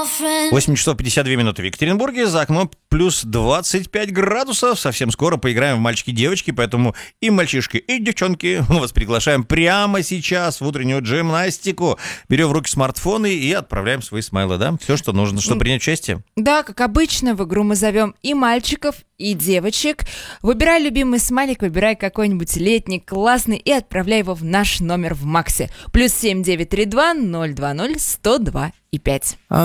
8 часов 52 минуты в Екатеринбурге, за окном плюс 25 градусов. Совсем скоро поиграем в мальчики-девочки, поэтому и мальчишки, и девчонки мы вас приглашаем прямо сейчас в утреннюю гимнастику. Берем в руки смартфоны и отправляем свои смайлы, да? Все, что нужно, чтобы принять участие. Да, как обычно, в игру мы зовем и мальчиков, и девочек. Выбирай любимый смайлик, выбирай какой-нибудь летний, классный и отправляй его в наш номер в Максе. +7 932 020 102 и 5.